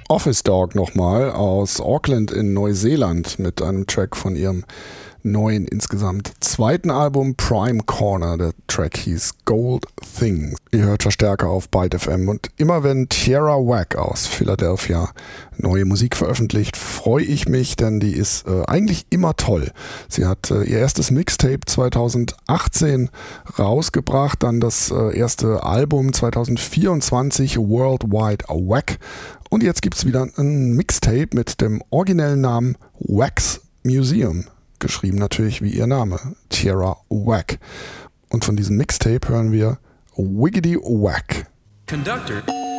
Office Dog nochmal aus Auckland in Neuseeland mit einem Track von ihrem neuen, insgesamt zweiten Album Prime Corner. Der Track hieß Gold Thing. Ihr hört Verstärker auf Byte FM und immer wenn Tierra Whack aus Philadelphia neue Musik veröffentlicht, freue ich mich, denn die ist eigentlich immer toll. Sie hat ihr erstes Mixtape 2018 rausgebracht, dann das erste Album 2024 Worldwide Whack und jetzt gibt es wieder ein Mixtape mit dem originellen Namen Wax Museum. Geschrieben natürlich wie ihr Name, Tierra Whack. Und von diesem Mixtape hören wir Wiggity Whack. Conductor.